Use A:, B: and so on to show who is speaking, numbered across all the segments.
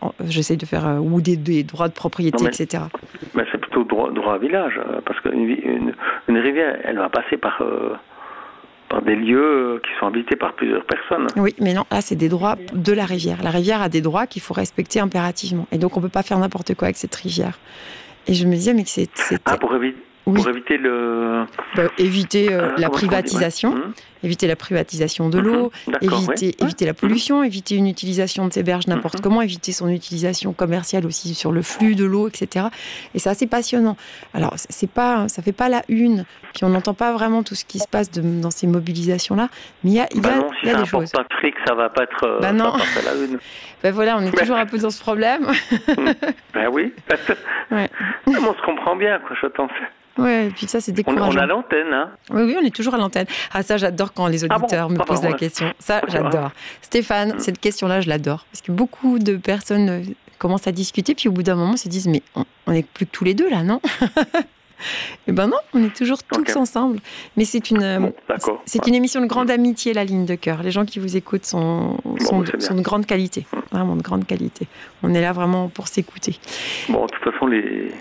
A: j'essaie de faire ou des droits de propriété, etc.
B: Mais c'est plutôt droit à village, parce qu'une rivière, elle va passer par des lieux qui sont habités par plusieurs personnes.
A: Oui, mais non, là, c'est des droits de la rivière. La rivière a des droits qu'il faut respecter impérativement. Et donc, on ne peut pas faire n'importe quoi avec cette rivière. Et je me disais, mais que c'était...
B: Pour éviter le...
A: éviter la privatisation, éviter la privatisation de l'eau, éviter la pollution, éviter une utilisation de ces berges n'importe comment, éviter son utilisation commerciale aussi sur le flux de l'eau, etc. Et c'est assez passionnant. Alors, ça fait pas la une, puis on n'entend pas vraiment tout ce qui se passe dans ces mobilisations-là, mais il y a des choses.
B: Pas de fric, ça va pas être
A: non.
B: Ça va pas la une.
A: Voilà, on est toujours un peu dans ce problème.
B: Oui.
A: Ouais.
B: On se comprend bien, quoi, je t'en sais.
A: Ouais, et puis ça, c'est décourageant.
B: On a l'antenne, hein.
A: Oui, on est toujours à l'antenne. Ah, ça, j'adore quand les auditeurs me posent la question. Ça, j'adore. Stéphane, cette question-là, je l'adore. Parce que beaucoup de personnes commencent à discuter, puis au bout d'un moment, se disent, mais on n'est plus que tous les deux, là, non? Eh ben non, on est toujours tous ensemble. Mais c'est une émission de grande amitié, la ligne de cœur. Les gens qui vous écoutent sont de grande qualité. Vraiment de grande qualité. On est là vraiment pour s'écouter.
B: Bon, de toute façon, les...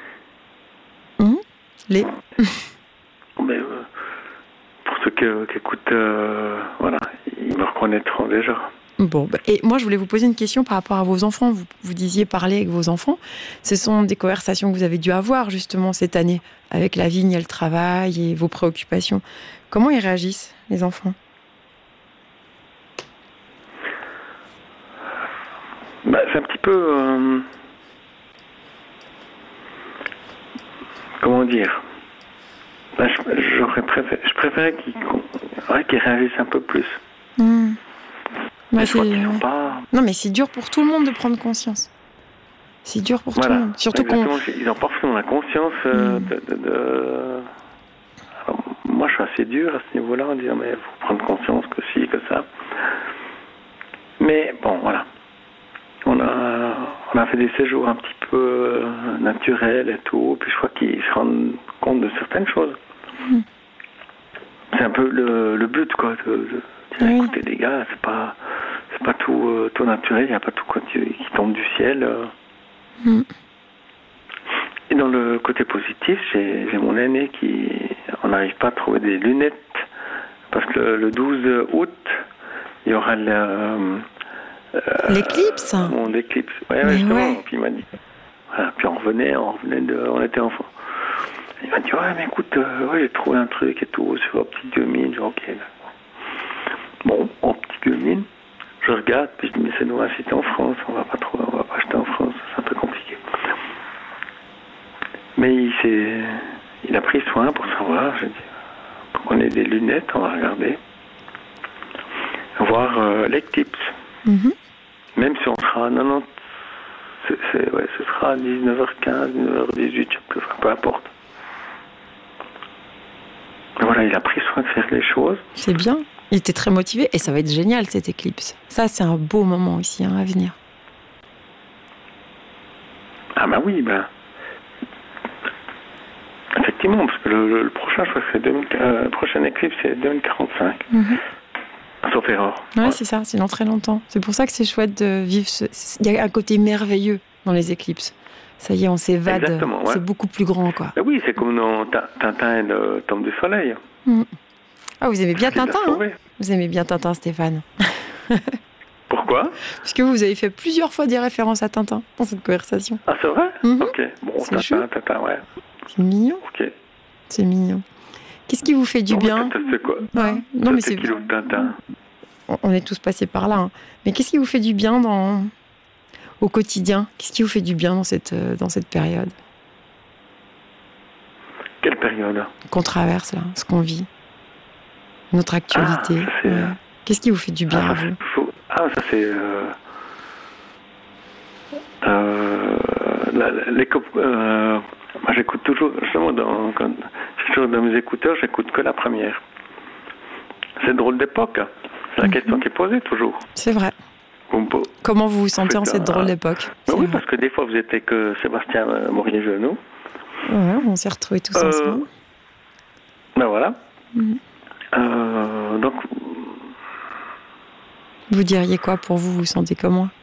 B: Mais pour ceux qui écoutent, voilà, ils me reconnaîtront déjà.
A: Bon, et moi je voulais vous poser une question par rapport à vos enfants. Vous disiez parler avec vos enfants. Ce sont des conversations que vous avez dû avoir justement cette année avec la vigne et le travail et vos préoccupations. Comment ils réagissent, les enfants?
B: C'est un petit peu... comment dire, je préférais qu'ils réagissent un peu plus.
A: Non, mais c'est dur pour tout le monde de prendre conscience. C'est dur pour tout le monde. Surtout
B: ils n'ont pas forcément la conscience de... Alors, moi, je suis assez dur à ce niveau-là, en disant, mais il faut prendre conscience que si, que ça. Mais bon, voilà. On a fait des séjours un petit peu naturels et tout, puis je crois qu'ils se rendent compte de certaines choses. C'est un peu le but, quoi, de écouter les gars, c'est pas tout naturel, il n'y a pas tout qui tombe du ciel. Et dans le côté positif, j'ai mon aîné on n'arrive pas à trouver des lunettes, parce que le 12 août, il y aura
A: l'éclipse.
B: L'éclipse. Justement. Puis il m'a dit. Voilà, puis on était enfants. Il m'a dit, mais écoute, j'ai trouvé un truc et tout sur Optique Gueumine. Ok. Bon, Optique Gueumine, je regarde, puis je dis, mais c'est nous inciter en France, on va pas acheter en France, c'est un peu compliqué. Mais il a pris soin pour savoir. J'ai dit, pour qu'on ait des lunettes, on va regarder. Voir l'éclipse. Même si on sera à 90, ce sera à 19h15, 19h18, peu importe. Et voilà, il a pris soin de faire les choses.
A: C'est bien. Il était très motivé et ça va être génial cette éclipse. Ça, c'est un beau moment aussi à venir.
B: Ah oui, effectivement, parce que le prochain, je crois que c'est prochaine éclipse, c'est 2045. Sauf erreur.
A: Ouais, c'est ça, c'est dans très longtemps. C'est pour ça que c'est chouette de vivre il y a un côté merveilleux dans les éclipses. Ça y est, on s'évade.
B: Exactement, ouais.
A: C'est beaucoup plus grand, quoi.
B: Oui, c'est comme dans Tintin et le Temple du Soleil.
A: Ah, vous aimez bien Tintin, hein? Vous aimez bien Tintin, Stéphane.
B: Pourquoi?
A: Parce que vous avez fait plusieurs fois des références à Tintin dans cette conversation.
B: Ah, c'est vrai? Ok. Bon, Tintin, ouais.
A: C'est mignon.
B: Ok.
A: C'est mignon. Qu'est-ce qui vous fait du bien?
B: C'est quoi?
A: Non, mais c'est
B: kilo de Tintin.
A: On est tous passés par là. Hein. Mais qu'est-ce qui vous fait du bien au quotidien? Qu'est-ce qui vous fait du bien dans cette période?
B: Quelle période?
A: Qu'on traverse là, ce qu'on vit, notre actualité. Qu'est-ce qui vous fait du bien à vous?
B: Ça c'est moi j'écoute toujours, justement quand je suis toujours dans mes écouteurs, j'écoute que la première. C'est drôle d'époque. C'est la question qui est posée toujours.
A: C'est vrai. Comment vous vous sentez en cette drôle d'époque?
B: Oui, parce que des fois vous étiez que Sébastien Maurier-Genoux.
A: Ouais, on s'est retrouvés tous ensemble.
B: Voilà. Donc.
A: Vous diriez quoi pour vous? Vous sentez comme moi?